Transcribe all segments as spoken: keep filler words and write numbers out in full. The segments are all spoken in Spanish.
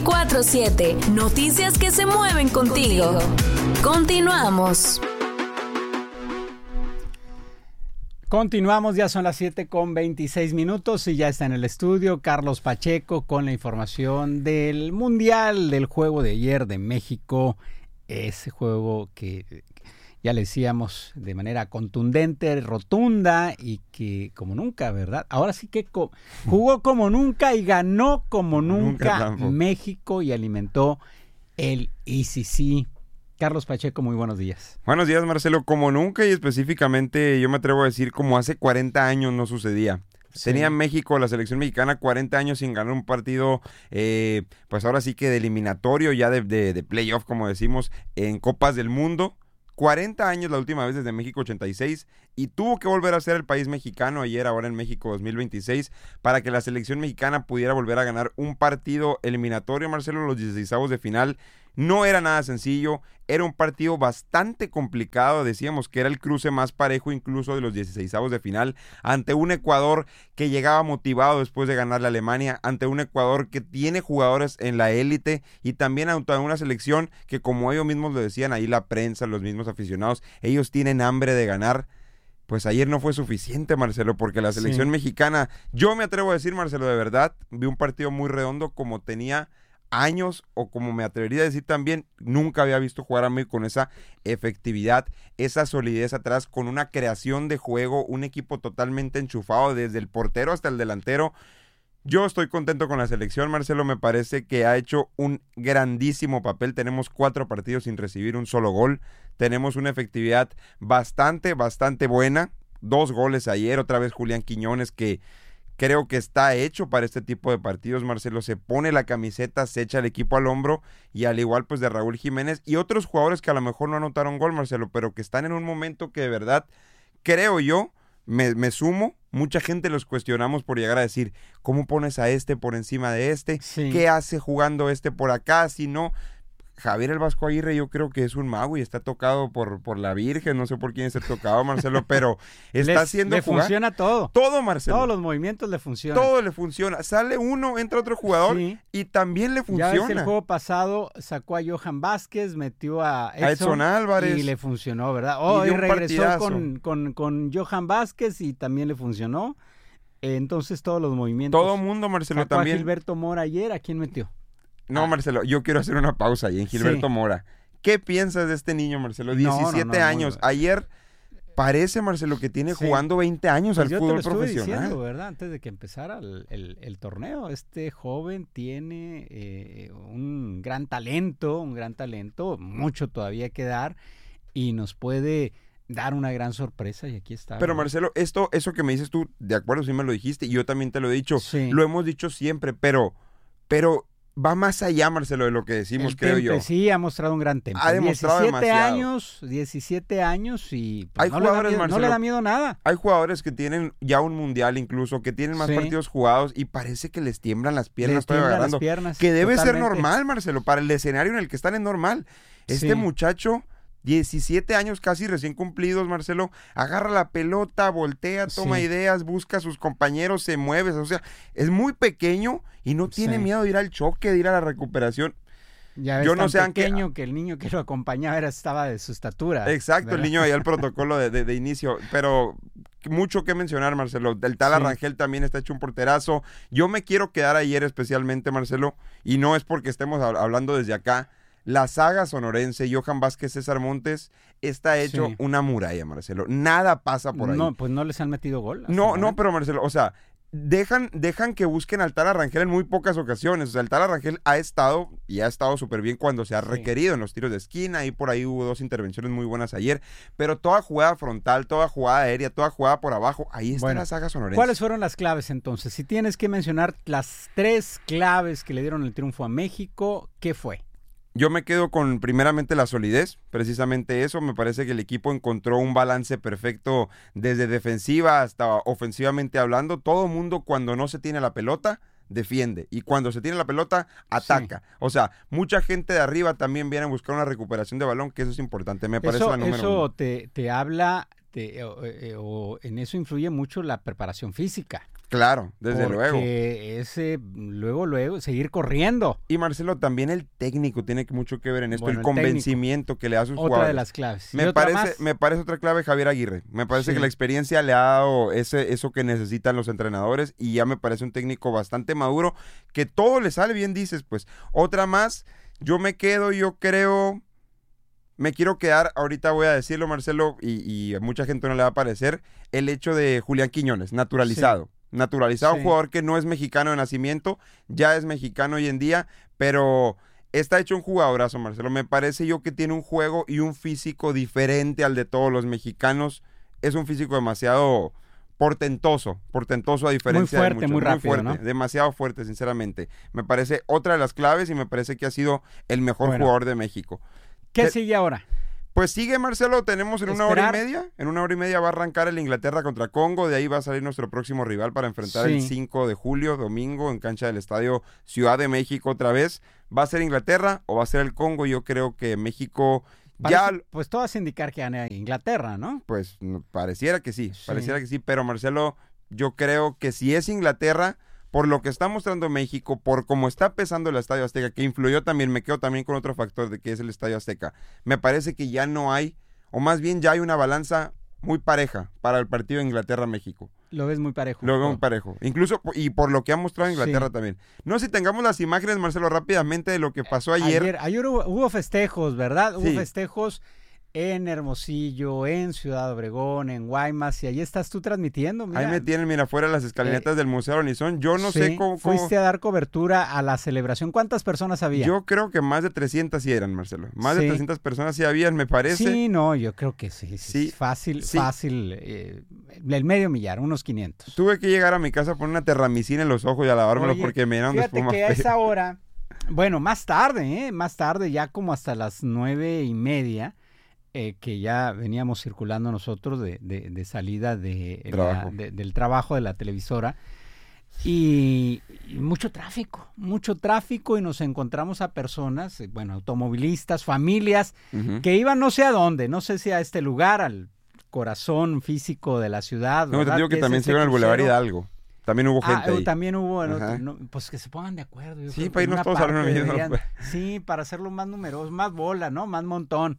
veinticuatro siete. Noticias que se mueven contigo. Continuamos. Continuamos, ya son las siete con veintiséis minutos y ya está en el estudio Carlos Pacheco con la información del Mundial, del juego de ayer de México. Ese juego que ya le decíamos de manera contundente, rotunda y que como nunca, ¿verdad? Ahora sí que co- jugó como nunca y ganó como nunca, nunca México y alimentó el I C C. Carlos Pacheco, muy buenos días. Buenos días, Marcelo. Como nunca y específicamente yo me atrevo a decir como hace cuarenta años no sucedía. Sí. Tenía México, la selección mexicana, cuarenta años sin ganar un partido, eh, pues ahora sí que de eliminatorio, ya de, de, de playoff, como decimos, en Copas del Mundo. cuarenta años la última vez desde México ochenta y seis y tuvo que volver a ser el país mexicano ayer, ahora en México dos mil veintiséis, para que la selección mexicana pudiera volver a ganar un partido eliminatorio, Marcelo, los dieciseisavos de final. No era nada sencillo, era un partido bastante complicado, decíamos que era el cruce más parejo incluso de los dieciseisavos de final, ante un Ecuador que llegaba motivado después de ganarle a Alemania, ante un Ecuador que tiene jugadores en la élite y también ante una selección que, como ellos mismos lo decían ahí la prensa, los mismos aficionados, ellos tienen hambre de ganar. Pues ayer no fue suficiente, Marcelo, porque la selección sí. mexicana, yo me atrevo a decir, Marcelo, de verdad, vi un partido muy redondo como tenía años, o como me atrevería a decir también, nunca había visto jugar a México con esa efectividad, esa solidez atrás, con una creación de juego, un equipo totalmente enchufado, desde el portero hasta el delantero. Yo estoy contento con la selección, Marcelo, me parece que ha hecho un grandísimo papel. Tenemos cuatro partidos sin recibir un solo gol, tenemos una efectividad bastante, bastante buena, dos goles ayer, otra vez Julián Quiñones, que creo que está hecho para este tipo de partidos, Marcelo, se pone la camiseta, se echa el equipo al hombro, y al igual pues de Raúl Jiménez y otros jugadores que a lo mejor no anotaron gol, Marcelo, pero que están en un momento que de verdad, creo yo, me, me sumo, mucha gente los cuestionamos por llegar a decir, ¿cómo pones a este por encima de este? Sí. ¿Qué hace jugando este por acá? Si no, Javier el Vasco Aguirre yo creo que es un mago y está tocado por, por la Virgen, no sé por quién está tocado, Marcelo, pero está Les, haciendo le jugar. funciona todo. Todo, Marcelo. Todos los movimientos le funcionan. Todo le funciona. Sale uno, entra otro jugador sí. y también le funciona. Ya ves, el juego pasado sacó a Johan Vázquez, metió a Edson, a Edson Álvarez. Y le funcionó, ¿verdad? Hoy oh, regresó con, con, con Johan Vázquez y también le funcionó. Entonces todos los movimientos. Todo mundo, Marcelo, sacó también. A Gilberto Mora ayer, ¿a quién metió? No, Marcelo, yo quiero hacer una pausa ahí en Gilberto sí. Mora. ¿Qué piensas de este niño, Marcelo? diecisiete no, no, no, años. No, Ayer parece, Marcelo, que tiene sí. jugando veinte años pues al fútbol profesional. Yo te lo estuve diciendo, ¿verdad? Antes de que empezara el, el, el torneo, este joven tiene eh, un gran talento, un gran talento, mucho todavía que dar y nos puede dar una gran sorpresa y aquí está. Pero, ¿verdad? Marcelo, esto, eso que me dices tú, de acuerdo, sí me lo dijiste y yo también te lo he dicho, sí. lo hemos dicho siempre, pero, pero va más allá, Marcelo, de lo que decimos, el creo temple, yo. Sí, ha mostrado un gran temple. Ha demostrado diecisiete demasiado. años, diecisiete años y pues, hay no, jugadores, le da miedo, Marcelo, no le da miedo nada. Hay jugadores que tienen ya un mundial incluso, que tienen más sí. partidos jugados y parece que les tiemblan las piernas. Les tiemblan las piernas. Que debe totalmente. ser normal, Marcelo, para el escenario en el que están es normal. Este sí. muchacho, diecisiete años casi recién cumplidos, Marcelo, agarra la pelota, voltea, toma sí. ideas, busca a sus compañeros, se mueve, o sea, es muy pequeño y no tiene sí. miedo de ir al choque, de ir a la recuperación. Ya ves, yo no sé pequeño que... que el niño que lo acompañaba era, estaba de su estatura. Exacto, ¿verdad? El niño allá el protocolo de, de, de inicio, pero mucho que mencionar, Marcelo. El tal sí. Rangel también está hecho un porterazo. Yo me quiero quedar ayer especialmente, Marcelo, y no es porque estemos hablando desde acá. La saga sonorense, Johan Vázquez, César Montes, está hecho sí. una muralla, Marcelo. Nada pasa por ahí. No, pues no les han metido gol. No, no, pero Marcelo, o sea, dejan, dejan que busquen al Tala Rangel en muy pocas ocasiones. O sea, el Tala Rangel ha estado, y ha estado súper bien cuando se ha sí. requerido en los tiros de esquina, y por ahí hubo dos intervenciones muy buenas ayer, pero toda jugada frontal, toda jugada aérea, toda jugada por abajo, ahí está bueno, la saga sonorense. ¿Cuáles fueron las claves entonces? Si tienes que mencionar las tres claves que le dieron el triunfo a México, ¿qué fue? Yo me quedo con primeramente la solidez, precisamente eso, me parece que el equipo encontró un balance perfecto desde defensiva hasta ofensivamente hablando. Todo mundo cuando no se tiene la pelota defiende y cuando se tiene la pelota ataca. Sí. O sea, mucha gente de arriba también viene a buscar una recuperación de balón, que eso es importante, me parece eso, la número eso uno. Te, te habla, te, o, o en eso influye mucho la preparación física. Claro, desde porque luego. Porque ese, luego, luego, seguir corriendo. Y Marcelo, también el técnico tiene mucho que ver en esto, bueno, el, el convencimiento técnico. que le da a sus otra jugadores. Otra de las claves. Me parece, me parece otra clave Javier Aguirre. Me parece sí. que la experiencia le ha dado ese, eso que necesitan los entrenadores y ya me parece un técnico bastante maduro, que todo le sale bien, dices, pues. Otra más, yo me quedo, yo creo... Me quiero quedar, ahorita voy a decirlo, Marcelo, y, y a mucha gente no le va a parecer, el hecho de Julián Quiñones, naturalizado. Sí. Naturalizado, sí. Un jugador que no es mexicano de nacimiento, ya es mexicano hoy en día, pero está hecho un jugadorazo, Marcelo. Me parece yo que tiene un juego y un físico diferente al de todos los mexicanos. Es un físico demasiado portentoso, portentoso a diferencia muy fuerte, de muchos. Muy rápido, muy fuerte, ¿no? Demasiado fuerte, sinceramente. Me parece otra de las claves y me parece que ha sido el mejor bueno. jugador de México. ¿Qué sigue ahora? Pues sigue, Marcelo, tenemos en una ¿Esperar? hora y media, en una hora y media va a arrancar el Inglaterra contra Congo, de ahí va a salir nuestro próximo rival para enfrentar sí. el cinco de julio, domingo, en cancha del Estadio Ciudad de México otra vez. ¿Va a ser Inglaterra o va a ser el Congo? Yo creo que México ya... Parece, pues todo hace indicar que gane Inglaterra, ¿no? Pues pareciera que sí, sí, pareciera que sí, pero Marcelo, yo creo que si es Inglaterra... Por lo que está mostrando México, por cómo está pesando el Estadio Azteca, que influyó también, me quedo también con otro factor de que es el Estadio Azteca. Me parece que ya no hay, o más bien ya hay una balanza muy pareja para el partido de Inglaterra-México. Lo ves muy parejo. Lo veo muy parejo. Incluso, y por lo que ha mostrado Inglaterra sí. también. No sé si tengamos las imágenes, Marcelo, rápidamente de lo que pasó ayer. Ayer, ayer hubo, hubo festejos, ¿verdad? Hubo sí. festejos en Hermosillo, en Ciudad Obregón, en Guaymas, y ahí estás tú transmitiendo. Mira. Ahí me tienen, mira, afuera las escalinatas eh, del Museo Aronizón. Yo no sí, sé cómo, cómo... Fuiste a dar cobertura a la celebración. ¿Cuántas personas había? Yo creo que más de trescientas sí eran, Marcelo. Más sí. de trescientas personas sí habían, me parece. Sí, no, yo creo que sí. sí, sí fácil, sí. fácil. Eh, el medio millar, unos quinientos. Tuve que llegar a mi casa a poner una terramicina en los ojos y a lavármelo Oye, porque me dieron de espuma. Fíjate que a esa hora, bueno, más tarde, ¿eh? Más tarde, ya como hasta las nueve y media, Eh, que ya veníamos circulando nosotros de, de, de salida de, trabajo. La, de, del trabajo de la televisora y, y mucho tráfico, mucho tráfico y nos encontramos a personas, bueno, automovilistas, familias uh-huh. que iban no sé a dónde, no sé si a este lugar, al corazón físico de la ciudad. No, te digo que, que también se iban al Boulevard Hidalgo. También hubo gente ah, ahí. También hubo, no, no, pues que se pongan de acuerdo. Yo sí, para irnos todos a la deberían, Sí, para hacerlo más numeroso, más bola, ¿no? Más montón.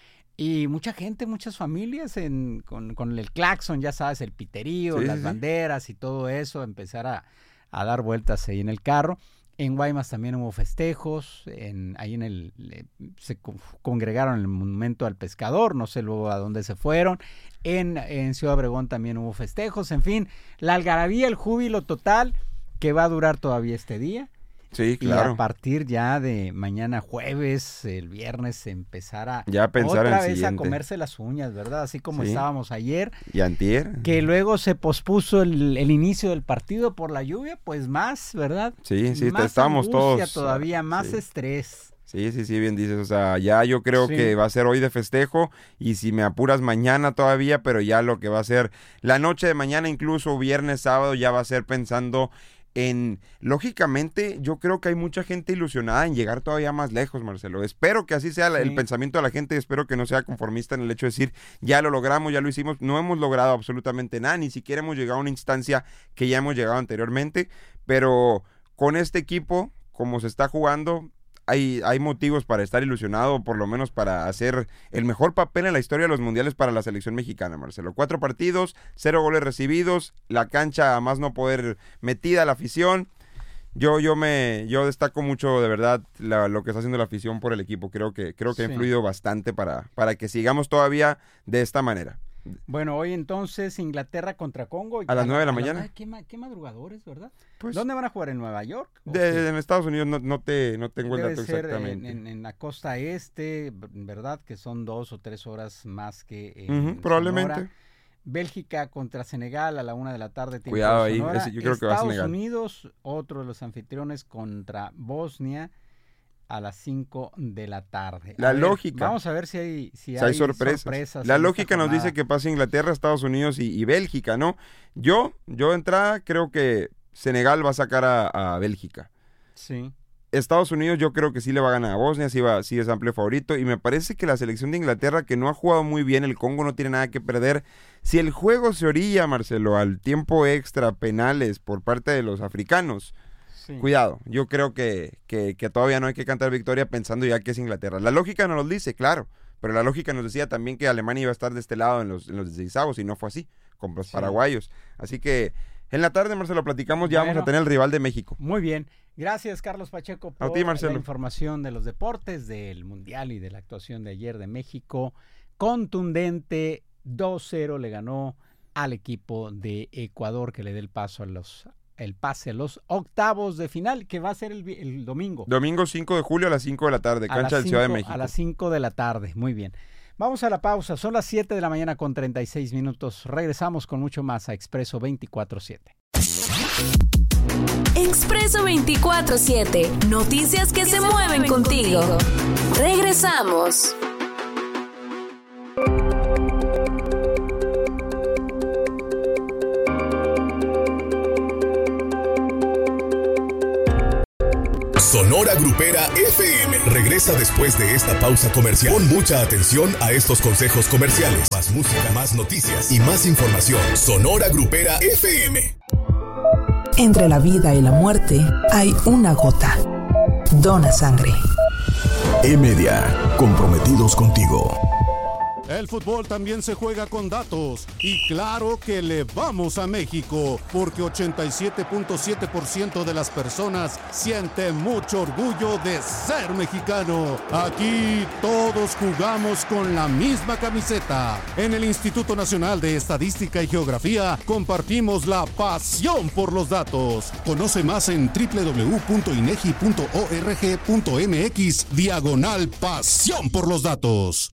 Y mucha gente, muchas familias en, con, con el claxon, ya sabes, el piterío, sí, las sí, banderas y todo eso, empezar a, a dar vueltas ahí en el carro. En Guaymas también hubo festejos, en, ahí en el, le, se congregaron en el Monumento al Pescador, no sé luego a dónde se fueron. En, en Ciudad Obregón también hubo festejos, en fin, la algarabía, el júbilo total que va a durar todavía este día. Sí, claro. Y a partir ya de mañana jueves, el viernes, empezar a ya pensar otra en vez siguiente. a comerse las uñas, ¿verdad? Así como sí. estábamos ayer. Y antier. Que luego se pospuso el, el inicio del partido por la lluvia, pues más, ¿verdad? Sí, sí, más estábamos angustia todos. todavía, más sí. estrés. Sí, sí, sí, bien dices. O sea, ya yo creo sí. que va a ser hoy de festejo y si me apuras mañana todavía, pero ya lo que va a ser la noche de mañana, incluso viernes, sábado, ya va a ser pensando en, lógicamente, yo creo que hay mucha gente ilusionada en llegar todavía más lejos, Marcelo. Espero que así sea sí. el pensamiento de la gente, espero que no sea conformista en el hecho de decir, ya lo logramos, ya lo hicimos, no hemos logrado absolutamente nada, ni siquiera hemos llegado a una instancia que ya hemos llegado anteriormente, pero con este equipo, como se está jugando, Hay, hay motivos para estar ilusionado, por lo menos para hacer el mejor papel en la historia de los mundiales para la selección mexicana, Marcelo. Cuatro partidos, cero goles recibidos, la cancha a más no poder metida, la afición. Yo, yo me, yo destaco mucho de verdad la, lo que está haciendo la afición por el equipo. Creo que, creo que sí. ha influido bastante para, para que sigamos todavía de esta manera. Bueno, hoy entonces Inglaterra contra Congo. A las nueve de la mañana. La, qué, qué madrugadores, ¿verdad? Pues, ¿dónde van a jugar? ¿En Nueva York? De, en Estados Unidos no, no, te, no tengo Debe el dato ser exactamente. En, en, en la costa este, ¿verdad? Que son dos o tres horas más que en uh-huh, probablemente. Sonora. Bélgica contra Senegal a la una de la tarde. Cuidado ahí, ese, yo creo que va a Senegal. Estados Unidos, otro de los anfitriones contra Bosnia a las cinco de la tarde. La a ver, lógica. Vamos a ver si hay, si si hay, hay sorpresas. sorpresas. La lógica nos dice que pasa Inglaterra, Estados Unidos y, y Bélgica, ¿no? Yo, yo de entrada creo que Senegal va a sacar a, a Bélgica. Sí. Estados Unidos yo creo que sí le va a ganar a Bosnia, sí, va, sí es amplio favorito, y me parece que la selección de Inglaterra, que no ha jugado muy bien, el Congo no tiene nada que perder. Si el juego se orilla, Marcelo, al tiempo extra, penales por parte de los africanos, sí. Cuidado, yo creo que, que, que todavía no hay que cantar victoria pensando ya que es Inglaterra. La lógica nos lo dice, claro, pero la lógica nos decía también que Alemania iba a estar de este lado en los, en los dieciseisavos, y no fue así, con los sí. paraguayos. Así que en la tarde, Marcelo, platicamos, ya bueno, vamos a tener el rival de México. Muy bien. Gracias, Carlos Pacheco, por ti, Marcelo. la información de los deportes, del Mundial y de la actuación de ayer de México. Contundente, dos cero le ganó al equipo de Ecuador, que le dé el paso a los, el pase a los octavos de final, que va a ser el, el domingo. Domingo cinco de julio a las cinco de la tarde, cancha del Ciudad de México. A las cinco de la tarde, muy bien. Vamos a la pausa, son las siete de la mañana con treinta y seis minutos. Regresamos con mucho más a Expreso veinticuatro siete. Expreso veinticuatro siete, noticias que se mueven contigo. Regresamos. Sonora Grupera F M regresa después de esta pausa comercial. Pon mucha atención a estos consejos comerciales. Más música, más noticias y más información. Sonora Grupera F M. Entre la vida y la muerte hay una gota. Dona sangre. E-Media, comprometidos contigo. El fútbol también se juega con datos y claro que le vamos a México porque ochenta y siete punto siete por ciento de las personas sienten mucho orgullo de ser mexicano. Aquí todos jugamos con la misma camiseta. En el Instituto Nacional de Estadística y Geografía compartimos la pasión por los datos. Conoce más en doble u doble u doble u punto inegi punto org punto mx diagonal pasión por los datos.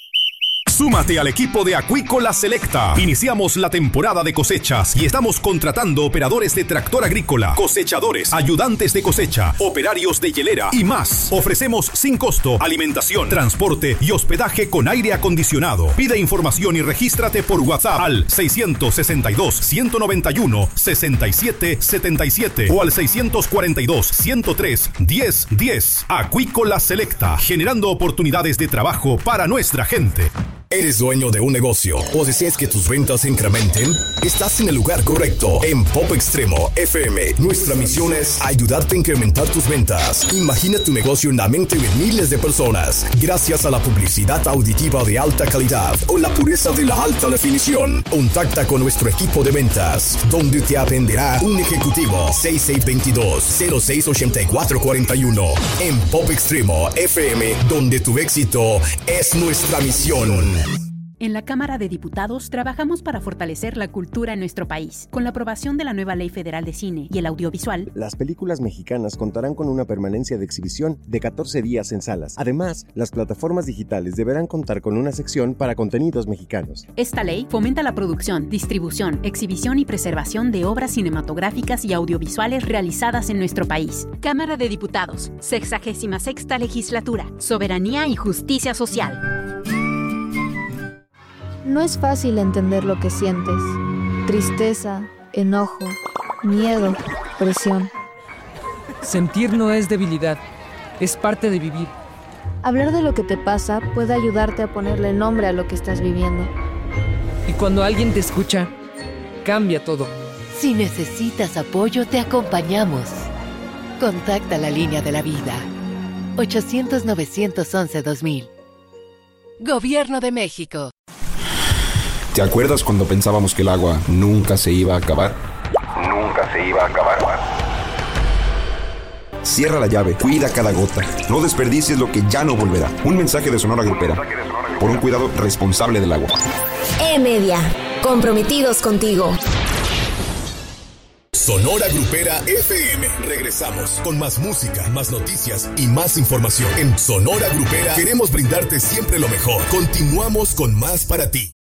Súmate al equipo de Acuícola Selecta. Iniciamos la temporada de cosechas y estamos contratando operadores de tractor agrícola, cosechadores, ayudantes de cosecha, operarios de hielera y más. Ofrecemos sin costo alimentación, transporte y hospedaje con aire acondicionado. Pide información y regístrate por WhatsApp al seiscientos sesenta y dos, ciento noventa y uno, sesenta y siete setenta y siete o al seiscientos cuarenta y dos, ciento tres, diez diez. Acuícola Selecta, generando oportunidades de trabajo para nuestra gente. ¿Eres dueño de un negocio o deseas que tus ventas incrementen? Estás en el lugar correcto. En Pop Extremo F M, nuestra misión es ayudarte a incrementar tus ventas. Imagina tu negocio en la mente de miles de personas gracias a la publicidad auditiva de alta calidad o la pureza de la alta definición. Contacta con nuestro equipo de ventas, donde te atenderá un ejecutivo. seis seis dos dos, cero seis ocho cuatro cuatro uno. En Pop Extremo F M, donde tu éxito es nuestra misión. En la Cámara de Diputados trabajamos para fortalecer la cultura en nuestro país. Con la aprobación de la nueva Ley Federal de Cine y el Audiovisual, las películas mexicanas contarán con una permanencia de exhibición de catorce días en salas. Además, las plataformas digitales deberán contar con una sección para contenidos mexicanos. Esta ley fomenta la producción, distribución, exhibición y preservación de obras cinematográficas y audiovisuales realizadas en nuestro país. Cámara de Diputados, sexagésima sexta legislatura, soberanía y justicia social. No es fácil entender lo que sientes. Tristeza, enojo, miedo, presión. Sentir no es debilidad, es parte de vivir. Hablar de lo que te pasa puede ayudarte a ponerle nombre a lo que estás viviendo. Y cuando alguien te escucha, cambia todo. Si necesitas apoyo, te acompañamos. Contacta la línea de la vida. ochocientos, novecientos once, dos mil. Gobierno de México. ¿Te acuerdas cuando pensábamos que el agua nunca se iba a acabar? Nunca se iba a acabar. Cierra la llave, cuida cada gota. No desperdicies lo que ya no volverá. Un mensaje de Sonora Grupera. Por un cuidado responsable del agua. E-Media, comprometidos contigo. Sonora Grupera F M. Regresamos con más música, más noticias y más información. En Sonora Grupera queremos brindarte siempre lo mejor. Continuamos con más para ti.